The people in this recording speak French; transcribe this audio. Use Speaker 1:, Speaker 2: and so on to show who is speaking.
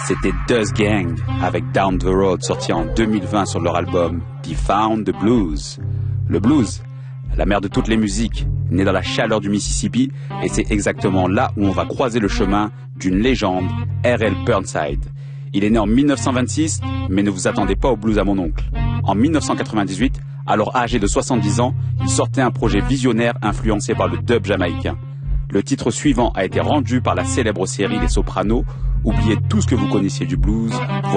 Speaker 1: C'était Dust Gang avec Down the Road, sorti en 2020 sur leur album He Found the Blues. Le blues, la mère de toutes les musiques, né dans la chaleur du Mississippi, et c'est exactement là où on va croiser le chemin d'une légende, R.L. Burnside. Il est né en 1926, mais ne vous attendez pas au blues à mon oncle. En 1998, alors âgé de 70 ans, il sortait un projet visionnaire influencé par le dub jamaïcain. Le titre suivant a été rendu par la célèbre série Les Sopranos. Oubliez tout ce que vous connaissiez du blues.